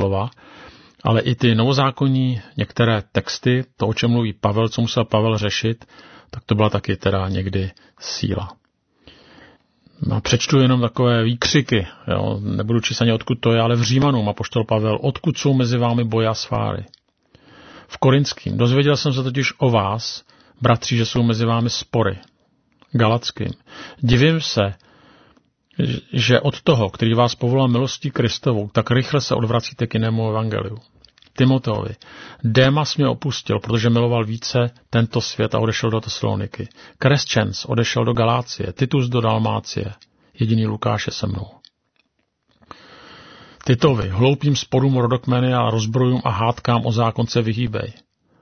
slova, ale i ty novozákonní některé texty, to, o čem mluví Pavel, co musel Pavel řešit, tak to byla taky teda někdy síla. A přečtu jenom takové výkřiky, jo? Nebudu číst ani odkud to je, ale v Římanům apoštol Pavel, odkud jsou mezi vámi boje a sváry. V Korinským, dozvěděl jsem se totiž o vás, bratři, že jsou mezi vámi spory. Galackým, divím se, že od toho, který vás povolal milostí Kristovou, tak rychle se odvracíte k jinému evangeliu. Timoteovi, Démas mě opustil, protože miloval více tento svět a odešel do Tesaloniky. Crescens odešel do Galácie, Titus do Dalmácie, jediný Lukáš je se mnou. Titovi, hloupým sporům rodokmeny a rozbrojům a hádkám o zákonce vyhýbej.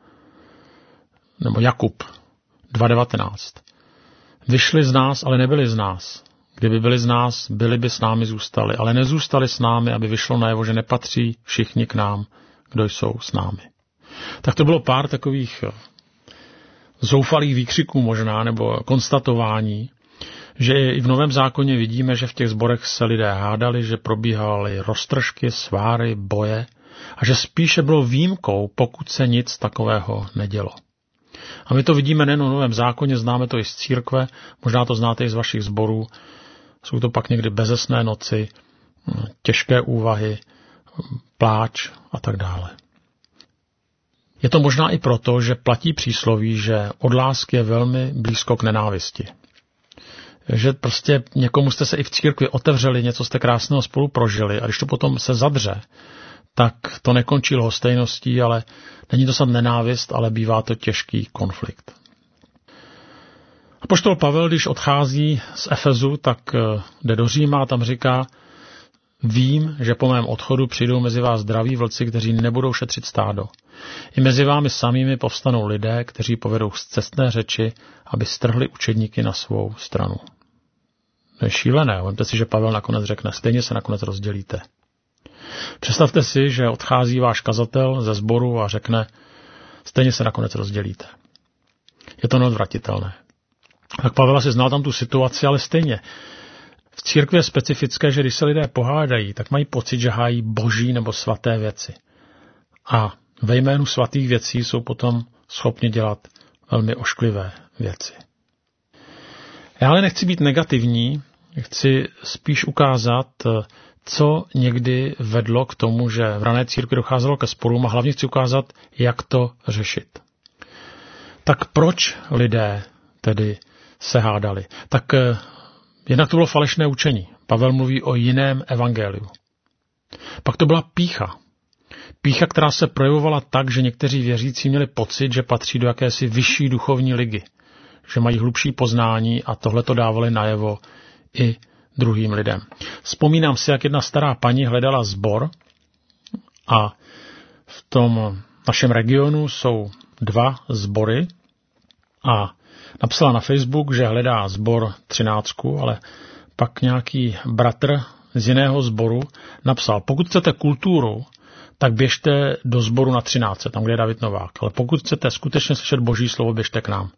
Nebo Jakub, 2.19. Vyšli z nás, ale nebyli z nás. Kdyby byli z nás, byli by s námi zůstali, ale nezůstali s námi, aby vyšlo najevo, že nepatří všichni k nám, kdo jsou s námi. Tak to bylo pár takových zoufalých výkřiků možná, nebo konstatování, že i v Novém zákoně vidíme, že v těch sborech se lidé hádali, že probíhaly roztržky, sváry, boje a že spíše bylo výjimkou, pokud se nic takového nedělo. A my to vidíme nejen v Novém zákoně, známe to i z církve, možná to znáte i z vašich sborů. Jsou to pak někdy bezesné noci, těžké úvahy, pláč a tak dále. Je to možná i proto, že platí přísloví, že od lásky je velmi blízko k nenávisti. Že prostě někomu jste se i v církvi otevřeli, něco jste krásného spolu prožili a když to potom se zadře, tak to nekončí lhostejností, ale není to snad nenávist, ale bývá to těžký konflikt. Apoštol Pavel, když odchází z Efezu, tak jde do Říma a tam říká, vím, že po mém odchodu přijdou mezi vás zdraví vlci, kteří nebudou šetřit stádo. I mezi vámi samými povstanou lidé, kteří povedou scestné řeči, aby strhli učedníky na svou stranu. To je šílené. Vemte si, že Pavel nakonec řekne, stejně se nakonec rozdělíte. Představte si, že odchází váš kazatel ze sboru a řekne, stejně se nakonec rozdělíte. Je to neodvratitelné. Tak Pavel asi znal tam tu situaci, ale stejně. V církvi je specifické, že když se lidé pohádají, tak mají pocit, že hájí boží nebo svaté věci. A ve jménu svatých věcí jsou potom schopni dělat velmi ošklivé věci. Já ale nechci být negativní, chci spíš ukázat, co někdy vedlo k tomu, že v rané církvi docházelo ke sporům a hlavně chci ukázat, jak to řešit. Tak proč lidé tedy se hádali? Tak jednak to bylo falešné učení. Pavel mluví o jiném evangeliu. Pak to byla pýcha. Pýcha, která se projevovala tak, že někteří věřící měli pocit, že patří do jakési vyšší duchovní ligy, že mají hlubší poznání a tohle to dávali najevo i druhým lidem. Vzpomínám si, jak jedna stará paní hledala sbor a v tom našem regionu jsou 2 sbory a napsala na Facebook, že hledá sbor 13, ale pak nějaký bratr z jiného sboru napsal, pokud chcete kulturu, tak běžte do sboru na 13, tam, kde je David Novák. Ale pokud chcete skutečně slyšet Boží slovo, běžte k nám.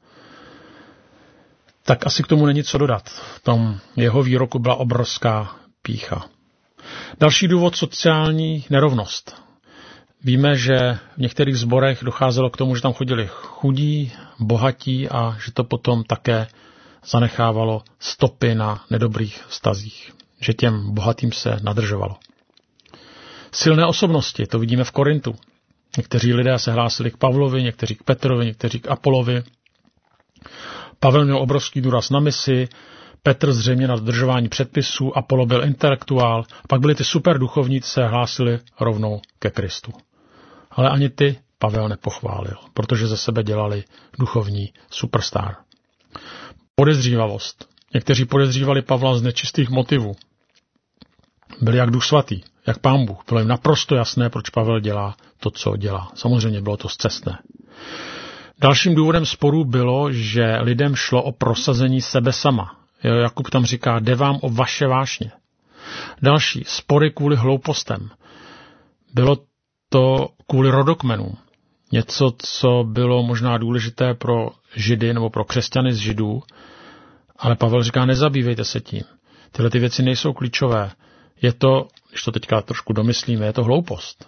Tak asi k tomu není co dodat. V tom jeho výroku byla obrovská pýcha. Další důvod, sociální nerovnost. Víme, že v některých sborech docházelo k tomu, že tam chodili chudí, bohatí a že to potom také zanechávalo stopy na nedobrých vztazích. Že těm bohatým se nadržovalo. Silné osobnosti, to vidíme v Korintu. Někteří lidé se hlásili k Pavlovi, někteří k Petrovi, někteří k Apolovi. Pavel měl obrovský důraz na misi, Petr zřejmě na dodržování předpisů, Apollo byl intelektuál, pak byli ty super duchovníci, se hlásili rovnou ke Kristu. Ale ani ty Pavel nepochválil, protože ze sebe dělali duchovní superstar. Podezřívavost. Někteří podezřívali Pavla z nečistých motivů. Byli jak Duch svatý, jak Pán Bůh. Bylo jim naprosto jasné, proč Pavel dělá to, co dělá. Samozřejmě bylo to scestné. Dalším důvodem sporu bylo, že lidem šlo o prosazení sebe sama. Jakub tam říká, jde vám o vaše vášně. Další, spory kvůli hloupostem. Bylo to kvůli rodokmenům. Něco, co bylo možná důležité pro Židy nebo pro křesťany z Židů, ale Pavel říká, nezabývejte se tím. Tyhle ty věci nejsou klíčové. Je to, když to teďka trošku domyslíme, je to hloupost.